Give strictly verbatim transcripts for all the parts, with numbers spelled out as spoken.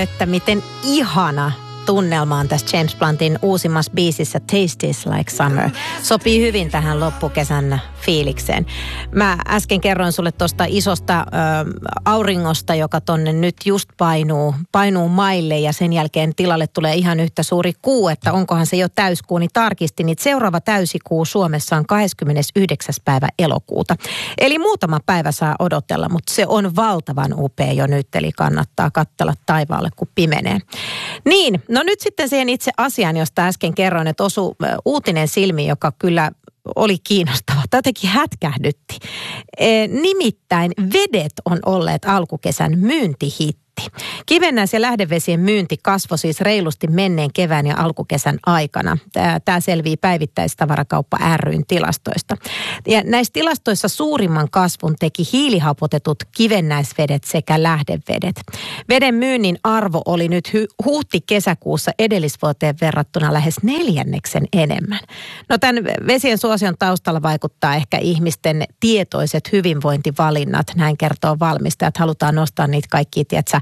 että miten ihana tunnelma on tässä James Bluntin uusimmassa biisissä Taste is like summer. Sopii hyvin tähän loppukesän fiilikseen. Mä äsken kerroin sulle tuosta isosta ö, auringosta, joka tonne nyt just painuu, painuu maille ja sen jälkeen tilalle tulee ihan yhtä suuri kuu, että onkohan se jo täyskuu, niin tarkistin, että seuraava täysikuu Suomessa on kahdeskymmenesyhdeksäs päivä elokuuta. Eli muutama päivä saa odotella, mutta se on valtavan upea jo nyt, eli kannattaa katsella taivaalle, kun pimenee. Niin, no nyt sitten siihen itse asiaan, josta äsken kerroin, että osui uutinen silmiin, joka kyllä oli kiinnostava. Tätäkin hätkähdytti. E, nimittäin vedet on olleet alkukesän myyntihitti. Kivennäis- ja lähdevesien myynti kasvoi siis reilusti menneen kevään ja alkukesän aikana. Tämä selvii Päivittäistavarakauppa ry:n tilastoista. Ja näissä tilastoissa suurimman kasvun teki hiilihapotetut kivennäisvedet sekä lähdevedet. Veden myynnin arvo oli nyt hu- huhti-kesäkuussa edellisvuoteen verrattuna lähes neljänneksen enemmän. No tämän vesien suosion taustalla vaikuttaa ehkä ihmisten tietoiset hyvinvointivalinnat. Näin kertoo valmistajat. Halutaan nostaa niitä kaikkia, tietsä,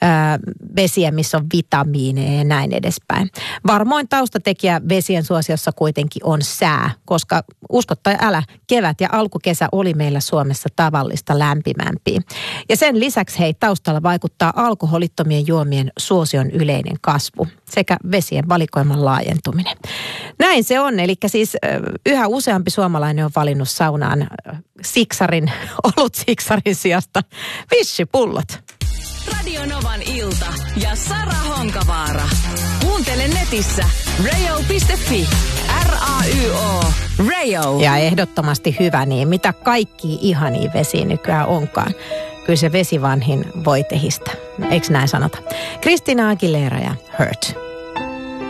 vesiä, missä on vitamiineja ja näin edespäin. Varmoin taustatekijä vesien suosiossa kuitenkin on sää, koska usko tai älä, kevät ja alkukesä oli meillä Suomessa tavallista lämpimämpiä. Ja sen lisäksi hei taustalla vaikuttaa alkoholittomien juomien suosion yleinen kasvu sekä vesien valikoiman laajentuminen. Näin se on, eli siis yhä useampi suomalainen on valinnut saunaan siksarin, olut siksarin sijasta vissipullot. Radio Novan ilta ja Sara Honkavaara. Kuuntele netissä rayo piste fi. R A Y O. Rayo. Ja ehdottomasti hyvä niin. Mitä kaikki ihania vesiä nykyään onkaan. Kyllä se vesivanhin voi tehistä. Eikö näin sanota? Christina Aguilera ja Hurt.